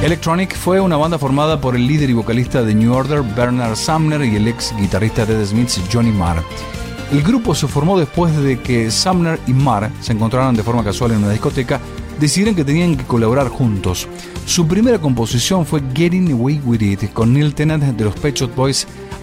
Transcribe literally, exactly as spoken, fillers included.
Electronic fue una banda formada por el líder y vocalista de New Order, Bernard Sumner, y el ex guitarrista de The Smiths, Johnny Marr. El grupo se formó después de que Sumner y Marr se encontraran de forma casual en una discoteca, decidieron que tenían que colaborar juntos. Su primera composición fue Getting Away With It, con Neil Tennant de los Pet Shop Boys